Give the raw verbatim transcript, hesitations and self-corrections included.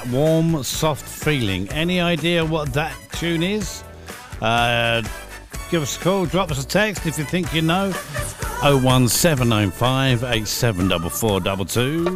Warm, Soft Feeling. Any idea what that tune is? Uh, give us a call, drop us a text if you think you know. oh one seven nine five eight seven four four two two.